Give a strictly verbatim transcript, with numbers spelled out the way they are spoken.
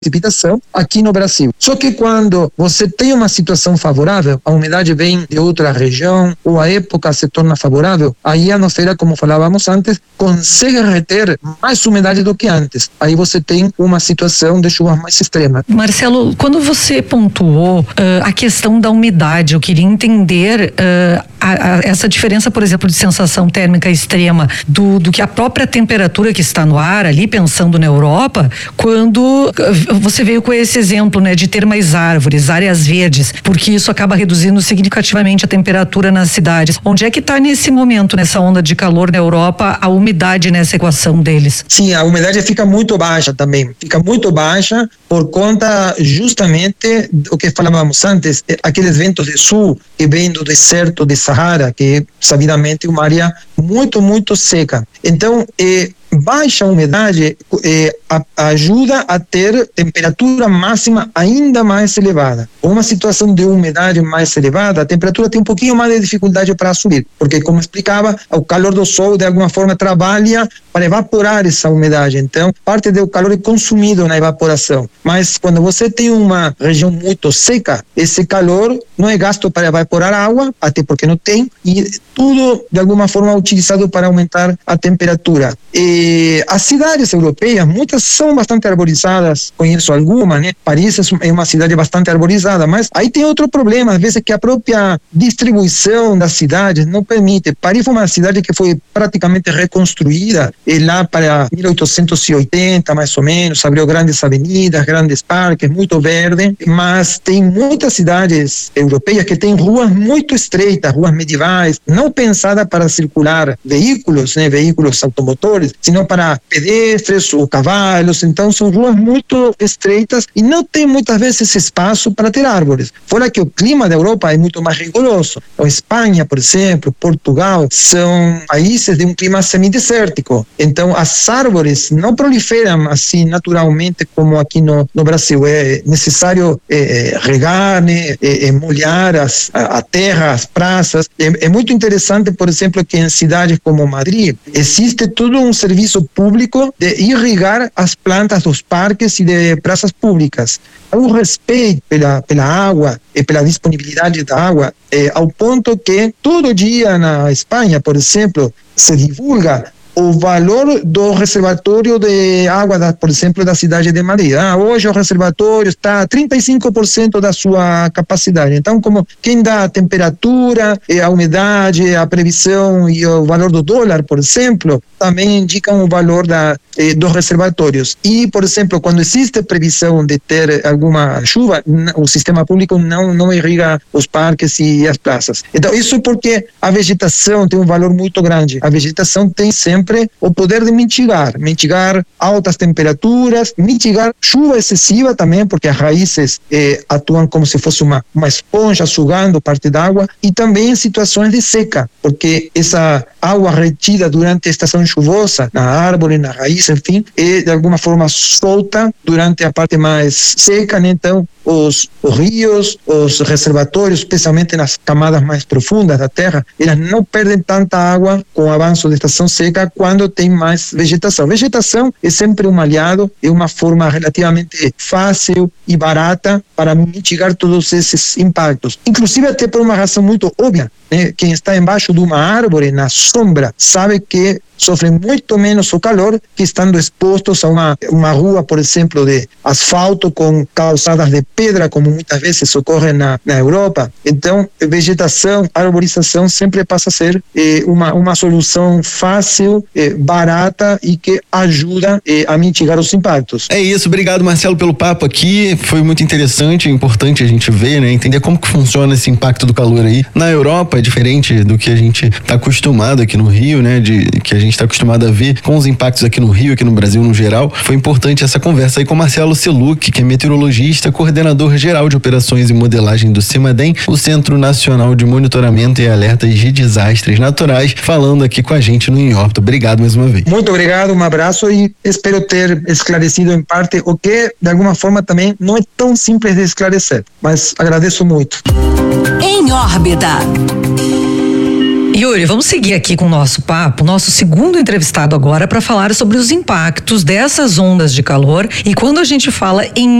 precipitação aqui no Brasil. Só que quando você tem uma situação favorável, a umidade vem de outra região ou a época se torna favorável, aí a atmosfera, como falávamos antes, consegue reter mais umidade do que antes. Aí você tem uma situação de chuvas mais extrema. Marcelo, quando você pontuou uh, a questão da umidade, eu queria entender uh, a, a, essa diferença, por exemplo, de sensação térmica extrema do, do que a própria temperatura que está no ar ali, pensando na Europa, quando uh, você veio com esse exemplo, né, de ter mais árvores, áreas verdes, porque isso acaba reduzindo significativamente a temperatura nas cidades. Onde é que está nesse momento, nessa onda de calor na Europa, a umidade nessa equação deles? Sim, a umidade fica muito baixa também, fica muito baixa por conta justamente do que falávamos antes, aqueles ventos de sul que vêm do deserto de Sahara, que é sabidamente uma área muito, muito seca. Então, eh, baixa umidade eh, a, ajuda a ter temperatura máxima ainda mais elevada. Uma situação de umidade mais elevada, a temperatura tem um pouquinho mais de dificuldade para subir, porque, como explicava, o calor do sol de alguma forma trabalha para evaporar essa umidade. Então, parte do calor é consumido na evaporação. Mas quando você tem uma região muito seca, esse calor não é gasto para evaporar água, até porque não tem, e tudo de alguma forma é utilizado para aumentar a temperatura. E as cidades europeias, muitas são bastante arborizadas, conheço algumas, né? Paris é uma cidade bastante arborizada, mas aí tem outro problema, às vezes que a própria distribuição das cidades não permite. Paris foi uma cidade que foi praticamente reconstruída e lá para mil oitocentos e oitenta, mais ou menos, abriu grandes avenidas, grandes parques, muito verde, mas tem muitas cidades europeias que têm ruas muito estreitas, ruas medievais, não pensadas para circular veículos, né, veículos automotores, sino para pedestres ou cavalos. Então são ruas muito estreitas e não tem muitas vezes espaço para ter árvores. Fora que o clima da Europa é muito mais rigoroso. Então, Espanha, por exemplo, Portugal, são países de um clima semidesértico. Então as árvores não proliferam assim naturalmente como aqui no, no Brasil. É necessário é, regar, né, é, é molhar as, a, a terra, as praças. É, é muito interessante, por exemplo, que em cidades como Madrid existe todo um serviço público de irrigar as plantas dos parques e de praças públicas. O respeito pela, pela água e pela disponibilidade da água, é, ao ponto que todo dia na Espanha, por exemplo, se divulga o valor do reservatório de água, da, por exemplo, da cidade de Madrid. Ah, hoje o reservatório está a trinta e cinco por cento da sua capacidade. Então, como quem dá a temperatura, a umidade, a previsão e o valor do dólar, por exemplo, também indicam o valor da, eh, dos reservatórios. E, por exemplo, quando existe previsão de ter alguma chuva, o sistema público não, não irriga os parques e as praças. Então, isso porque a vegetação tem um valor muito grande. A vegetação tem sempre o poder de mitigar, mitigar altas temperaturas, mitigar chuva excessiva também, porque as raízes eh, atuam como se fosse uma, uma esponja sugando parte da água, e também em situações de seca, porque essa água retida durante a estação chuvosa, na árvore, na raiz, enfim, é de alguma forma solta durante a parte mais seca, né? Então os, os rios, os reservatórios, especialmente nas camadas mais profundas da terra, elas não perdem tanta água com o avanço da estação seca quando tem mais vegetação. Vegetação é sempre um aliado, é uma forma relativamente fácil e barata para mitigar todos esses impactos. Inclusive até por uma razão muito óbvia, né? Quem está embaixo de uma árvore, na sombra, sabe que sofrem muito menos o calor que estando expostos a uma, uma rua, por exemplo, de asfalto com calçadas de pedra, como muitas vezes ocorre na, na Europa. Então, vegetação, arborização sempre passa a ser eh, uma, uma solução fácil, eh, barata e que ajuda eh, a mitigar os impactos. É isso, obrigado, Marcelo, pelo papo aqui. Foi muito interessante, é importante a gente ver, né, entender como que funciona esse impacto do calor aí. Na Europa é diferente do que a gente está acostumado aqui no Rio, né, de que a gente está acostumado a ver com os impactos aqui no Rio, aqui no Brasil no geral. Foi importante essa conversa aí com Marcelo Seluc, que é meteorologista, coordenador geral de operações e modelagem do CEMADEM, o Centro Nacional de Monitoramento e Alertas de Desastres Naturais, falando aqui com a gente no Em Órbita. Obrigado mais uma vez. Muito obrigado, um abraço e espero ter esclarecido em parte o que de alguma forma também não é tão simples de esclarecer, mas agradeço muito. Em Órbita. Yuri, vamos seguir aqui com o nosso papo, nosso segundo entrevistado agora para falar sobre os impactos dessas ondas de calor. E quando a gente fala em